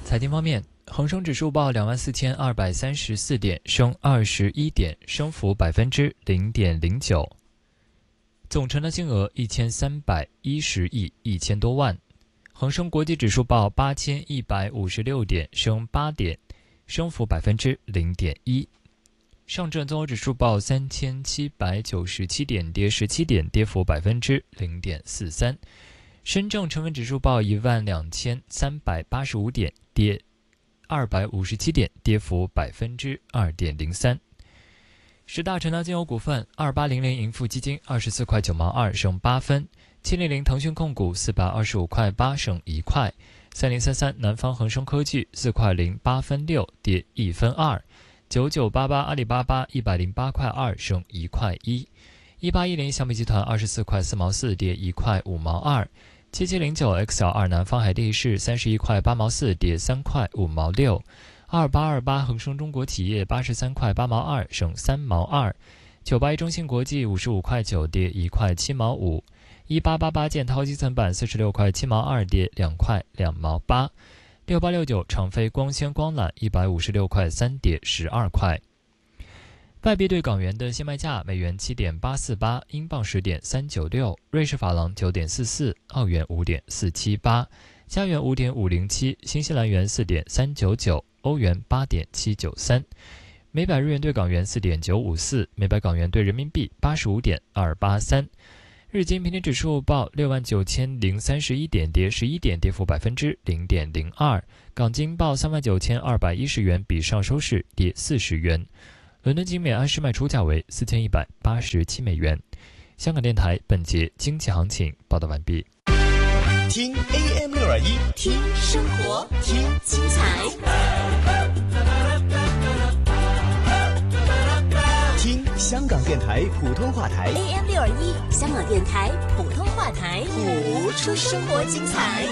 财经方面，恒生指数报24,234点，升21点，升幅0.09%，总成交金额1310亿1000多万。恒生国际指数报8156点，升8点，升幅0.1%。上证综合指数报3797点，跌17点，跌幅0.43%。深证成分指数报12385点，跌257点，跌幅2.03%。十大成交金额股份：2800盈富基金24块9毛2，升8分；700腾讯控股425块8，升1块；3033南方恒生科技4块08分6，跌1分2；9988阿里巴巴108块2，升1块1；1810小米集团24块4毛4，跌1块5毛2；7709 XL2 南方海地市31块8毛4，跌3块5毛6；2828恒生中国企业83块8毛2，升3毛2；981中信国际55块9，跌1块7毛5；1888建滔基层板46块7毛2，跌2块2毛8；6869长飞光纤光缆156块3，跌12块。外币对港元的现卖价：美元7.848，英镑10.396，瑞士法郎9.44，澳元5.478，加元5.507，新西兰元4.399，欧元8.793，每百日元对港元4.954，每百港元对人民币85.283。日经平均指数报69031点，跌11点，跌幅0.02%。港金报39210元，比上收市跌40元。伦敦金每安士卖出价为4187美元。香港电台本节经济行情报道完毕。 听 AM621， 听生活，听精彩， 听香港电台普通话台 AM621， 香港电台普通话台，谱出生活精彩。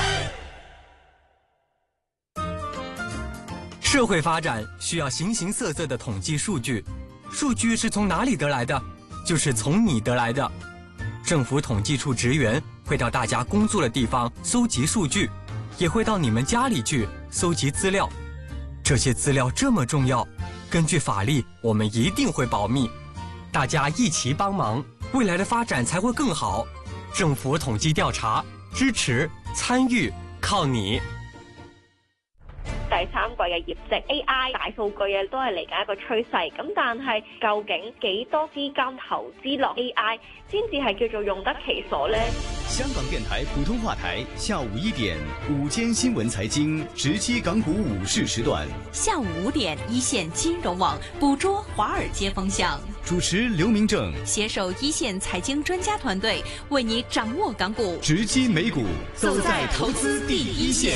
社会发展需要形形色色的统计数据，数据是从哪里得来的？就是从你得来的。政府统计处职员会到大家工作的地方搜集数据，也会到你们家里去搜集资料。这些资料这么重要，根据法律，我们一定会保密。大家一起帮忙，未来的发展才会更好。政府統計調查，支持參與，靠你。 第三季嘅業績 AI 大數據都係嚟緊一個趨勢，咁但係究竟幾多資金投資落 AI 先至係叫做用得其所呢？ 香港電台普通話台下午1點午間新聞財經直擊港股午市時段， 下午5點一線金融網捕捉華爾街風向， 主持劉明正攜手一線財經專家團隊，為你掌握港股， 直擊美股，走在投資第一線。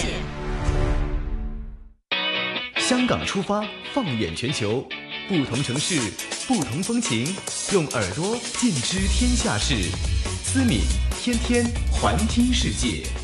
香港出發，放眼全球，不同城市，不同風情，用耳朵盡知天下事。思敏天天環聽世界。